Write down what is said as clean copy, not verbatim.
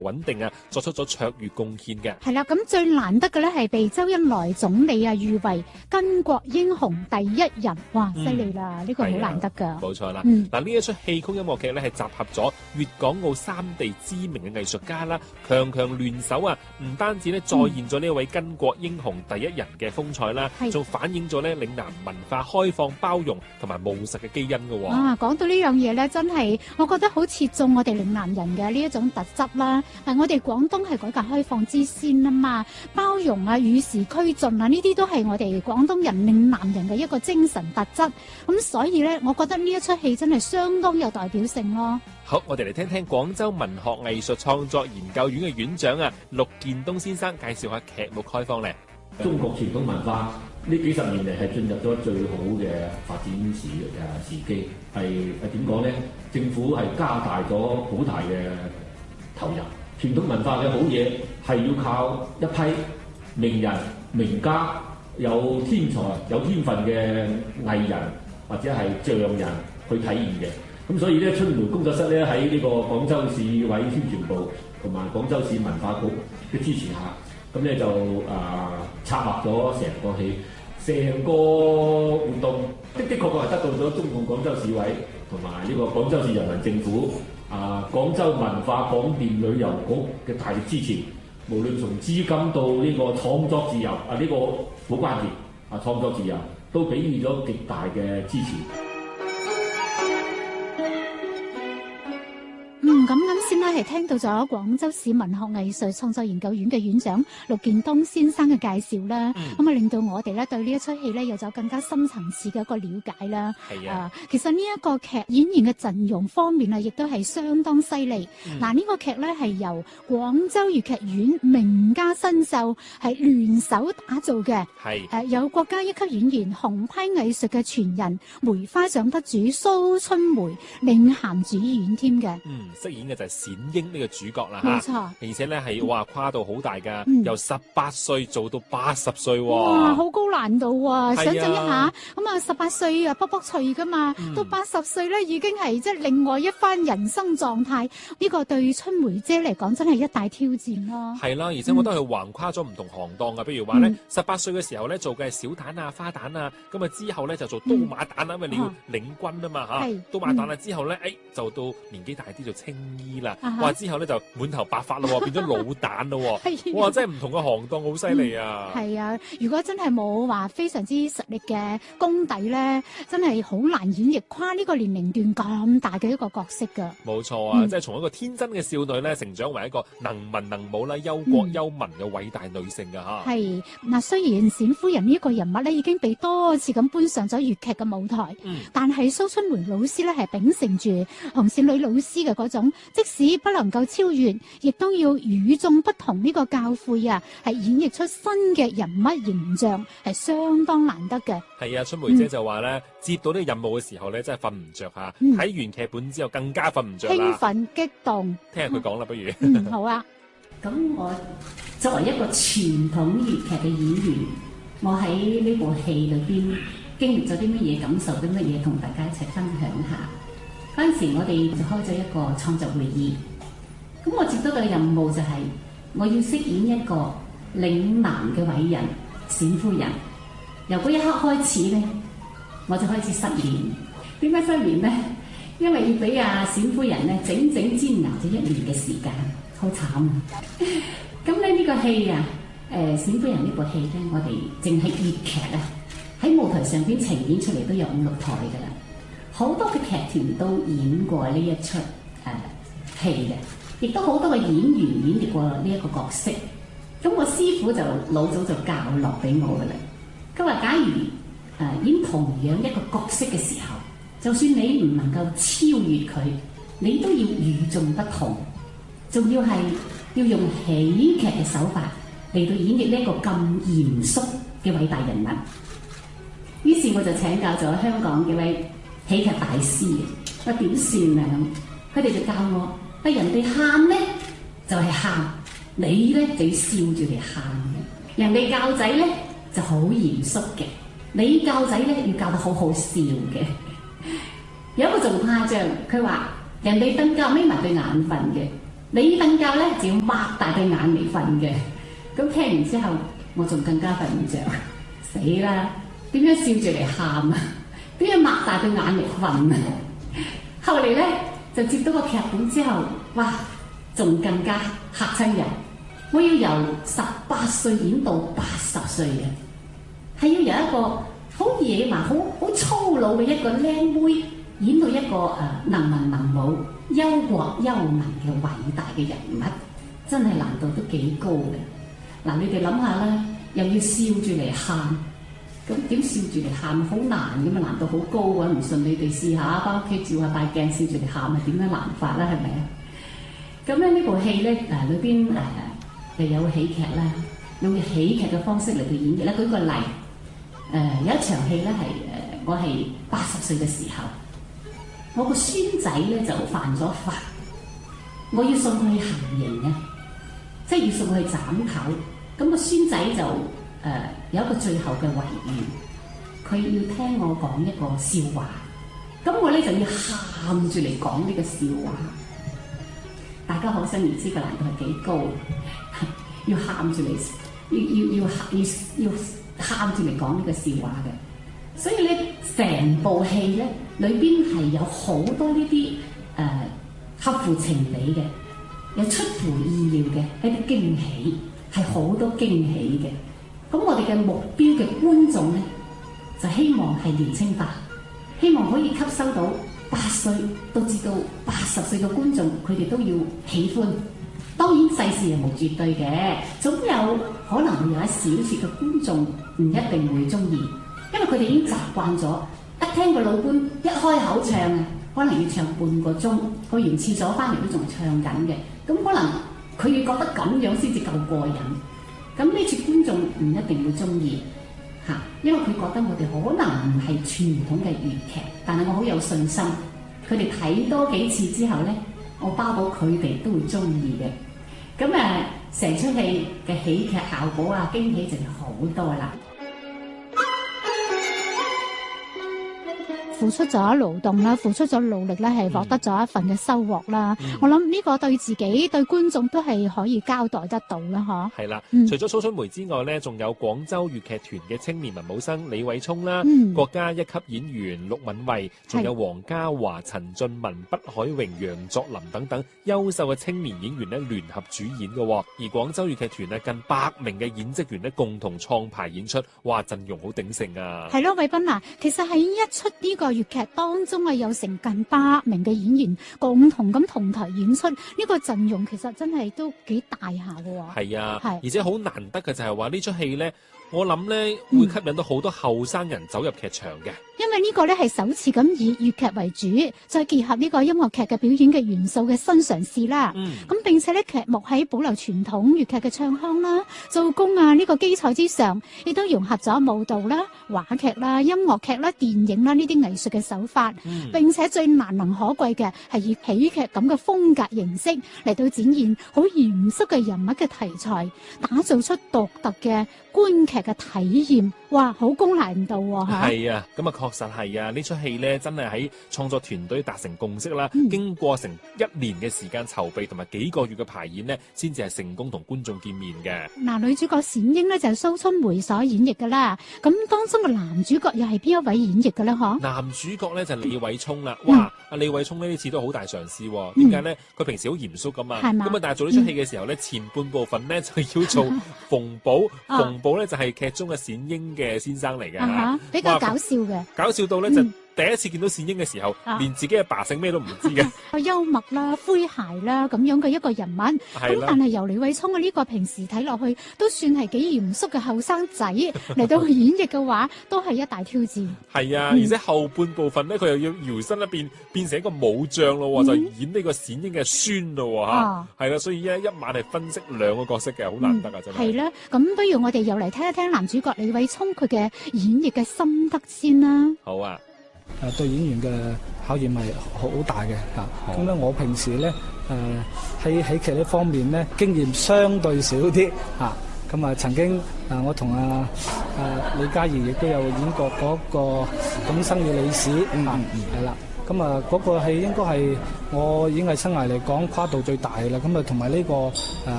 穩定啊，作出咗卓越貢獻嘅。 係啦，咁最難得嘅咧係被周恩來總理啊譽為巾幗英雄第一人，哇，犀利啦！呢個好難得噶。 冇錯啦。嗱，呢一出戲曲音樂劇咧係集合咗粵港澳三地知名嘅藝術家啦，強聯手啊，唔單止咧再現咗呢一位巾幗英雄第一人嘅風采啦，仲反映咗咧嶺南文化開放包容同埋務實嘅基因嘅。 啊，講到呢樣嘢咧，真係我覺得好切中我哋嶺南人嘅呢一種特質啦。我哋廣東係改革開放之先啊嘛，包容啊、與時俱進啊，呢啲都係我哋廣東人、嶺南人嘅一個精神特質。咁所以咧，我覺得呢一出戲真係相當有代表性咯。 好，我哋嚟聽聽廣州文學藝術創作研究院嘅院長啊，陸建東先生介紹下劇目開放咧。 中國傳統文化呢幾十年嚟係進入咗最好嘅發展時機，係點講咧？政府係加大咗好大嘅投入。傳統文化嘅好嘢係要靠一批名人、名家、有天才、有天分嘅藝人或者係匠人去體現嘅。咁所以咧，春梅工作室咧喺呢個廣州市委宣傳部同埋廣州市文化局嘅支持下，咁咧就策劃咗成個戲，成個活動的確係得到咗中共廣州市委同埋呢個廣州市人民政府、廣州文化廣電旅遊局嘅大力支持。無論從資金到呢個創作自由呢個好關鍵創作自由都給予咗極大嘅支持。 咁先咧係聽到咗廣州市文學藝術創作研究院嘅院長陸建東先生嘅介紹啦，令到我哋咧對呢一出戲咧有咗更加深層次嘅一個了解啦。係啊，其實呢一個劇演員嘅陣容方面啊，亦都係相當犀利。嗱，呢個劇咧係由廣州粵劇院名家新秀係聯手打造嘅。係有國家一級演員紅批藝術嘅傳人梅花獎得主蘇春梅領銜主演添嘅。 飾演嘅就係冼英呢個主角啦， 冇錯， 而且咧係跨度好大噶，由18歲做到80歲， 哇，好高難度啊！想象一下，咁18歲卜卜脆噶嘛，到80歲咧已經係即係另外一番人生狀態，呢個對春梅姐嚟講真係一大挑戰咯。 係啦，而且我覺得佢橫跨咗唔同行當噶，譬如話咧18歲嘅時候咧做嘅係小旦啊、花旦啊，咁之後咧就做刀馬旦啦，因為你要領軍啊嘛刀馬旦啦之後咧，就到年紀大啲做青衣啦，哇！之後咧就滿頭白髮咯，變咗老旦咯，哇！真係唔同嘅行當，好犀利啊！係啊，如果真係冇話非常之實力嘅功底咧，真係好難演繹跨呢個年齡段咁大嘅一個角色噶。 冇錯啊，即係從一個天真嘅少女咧，成長為一個能文能武啦、憂國憂民嘅偉大女性噶吓。係嗱，雖然冼夫人呢一個人物咧已經被多次咁搬上咗粵劇嘅舞台，但係蘇春梅老師咧係秉承住紅線女老師嘅嗰種，即使不能夠超越，亦都要與眾不同呢個教誨啊，係演繹出新嘅人物形象，係相當難得嘅。 係啊，春梅姐就話咧，接到呢個任務嘅時候咧，真係瞓唔着吓，睇完劇本之後更加瞓唔着啦， 興奮激動。 聽下佢講啦，不如。 好啊。 咁我作為一個傳統粵劇嘅演員，我喺呢部戲裏邊經歷咗啲乜嘢，感受啲乜嘢，同大家一齊分享下。嗰陣時我哋就開咗一個創作會議，咁我接到嘅任務就係我要飾演一個嶺南嘅偉人冼夫人。由嗰一刻開始咧，我就開始失眠。點解失眠咧？因為要俾冼夫人咧整整煎熬咗1年嘅時間，好慘啊！咁咧呢個戲冼夫人呢部戲咧，我哋淨係粵劇喺舞台上邊呈現出嚟都有5、6台噶啦。好多嘅劇團都演過呢一出戲嘅，亦都好多嘅演員演繹過呢一個角色。咁我師傅就老早就教落俾我噶啦。佢話：假如演同樣一個角色嘅時候，就算你唔能夠超越佢，你都要與眾不同，仲要係要用喜劇嘅手法嚟到演繹呢一個咁嚴肅嘅偉大人物。於是我就請教咗香港幾位喜劇大師嘅，我點算啊咁？佢哋就教我：人哋喊咧就係喊，你咧就要笑住嚟喊嘅；人哋教仔咧就好嚴肅嘅，你教仔咧要教得好好笑嘅。有一個仲誇張，佢話人哋瞓覺眯埋對眼瞓嘅， 你瞓覺咧就要擘大對眼嚟瞓嘅。咁聽完之後，我仲更加瞓唔着，死啦！點樣笑住嚟喊啊？點樣擘大對眼嚟瞓啊？後嚟咧就接到個劇本之後，哇，仲更加嚇親人。我要由18歲演到80歲嘅，係要由一個好野蠻、好粗魯嘅一個靚妹，演到一個能文能武、憂國憂民嘅偉大嘅人物，真係難度都幾高嘅。嗱，你哋諗下啦，又要笑住嚟喊，咁點笑住嚟喊？好難㗎嘛，難度好高嘅，唔信你哋試下，返屋企照下塊鏡，笑住嚟喊，係點樣難法啦？係咪啊？咁咧呢部戲咧裏邊又有喜劇啦，用喜劇嘅方式嚟到演繹啦。舉個例，有一場戲咧係我係80歲嘅時候，我個孫仔咧就犯咗法，我要送佢去行刑嘅，即係要送佢去斬頭。咁個孫仔就有一個最後嘅遺願，佢要聽我講一個笑話，咁我咧就要喊住嚟講呢個笑話。大家可想而知個難度係幾高，要喊住嚟，要喊住嚟講呢個笑話嘅。所以咧，成部戲咧裏邊係有好多呢啲合乎情理嘅，有出乎意料嘅一啲驚喜，係好多驚喜嘅。咁我哋嘅目標嘅觀眾咧，就希望係年青化，希望可以吸收到8歲到至到80歲嘅觀眾，佢哋都要喜歡。當然世事係無絕對嘅，總有可能會有一小撮嘅觀眾唔一定會中意，因為佢哋已經習慣咗，一聽個老倌一開口唱啊，可能要唱半個鐘，去完廁所翻嚟都仲唱緊嘅，咁可能佢要覺得咁樣先至夠過癮。咁呢次觀眾唔一定會中意嚇，因為佢覺得我哋可能唔係傳統嘅粵劇，但係我好有信心，佢哋睇多幾次之後咧，我包保佢哋都會中意嘅。咁成出戲嘅喜劇效果啊，驚喜就好多啦。 付出咗勞動啦，付出咗努力咧，係獲得咗一份嘅收穫啦。我諗呢個對自己、對觀眾都係可以交代得到啦，嗬。 係啦，除咗蘇春梅之外咧，仲有廣州粵劇團嘅青年文武生李偉聰啦，國家1級演員陸敏慧，仲有黃家華、陳俊文、畢海榮、楊作霖等等優秀嘅青年演員咧聯合主演嘅。而廣州粵劇團咧近100名嘅演職員咧共同創排演出，哇，陣容好鼎盛啊！係咯， 偉斌啊，其實喺一出呢個粵劇當中啊，有成近100名嘅演員共同咁同台演出，呢個陣容其實真係都幾大下嘅喎。 係啊，而且好難得嘅就係話呢出戲咧，我諗咧會吸引到好多後生人走入劇場嘅。 因為呢個咧係首次咁以粵劇為主，再結合呢個音樂劇嘅表演嘅元素嘅新嘗試啦。咁並且咧劇目喺保留傳統粵劇嘅唱腔啦、做工啊呢個基礎之上，亦都融合咗舞蹈啦、話劇啦、音樂劇啦、電影啦呢啲藝術嘅手法。並且最難能可貴嘅係以喜劇咁嘅風格形式嚟到展現好嚴肅嘅人物嘅題材，打造出獨特嘅觀劇嘅體驗。哇，好高難度喎！ 係啊，咁啊確實係啊，呢出戲咧真係喺創作團隊達成共識啦，經過成1年嘅時間籌備同埋幾個月嘅排演呢，先至係成功同觀眾見面嘅。 嗱，女主角冼英呢就係蘇春梅所演繹噶啦，咁當中嘅男主角又係邊一位演繹嘅咧？嗬？男主角咧就係李偉聰啦，哇！阿李偉聰呢次都好大嘗試喎，點解咧？佢平時好嚴肅噶嘛，咁啊但係做呢出戲嘅時候咧，前半部分咧就要做馮寶，馮寶咧就係劇中嘅冼英嘅先生嚟嘅， 比較搞笑嘅， 搞笑到咧就第一次見到冼英嘅時候，連自己嘅爸姓咩都唔知嘅， 幽默啦、詼諧啦咁樣嘅一個人物，咁但係由李偉聰嘅呢個平時睇落去都算係幾嚴肅嘅後生仔嚟到去演繹嘅話，都係一大挑戰。 係啊，而且後半部分咧，佢又要搖身一變成一個武將咯，就演呢個冼英嘅孫咯嚇，係啦，所以一晚係分析2個角色嘅，好難得啊，真係。係啦，咁不如我哋又嚟聽一聽男主角李偉聰佢嘅演繹嘅心得先啦。 好啊。 對演員嘅考驗係好大嘅嚇，咁咧我平時咧喺喜劇呢方面咧經驗相對少啲嚇，咁啊曾經我同李嘉怡亦都有演過嗰個《咁生與李史》係啦， 咁啊嗰個戲應該係我演藝生涯嚟講跨度最大嘅啦。咁啊同埋呢個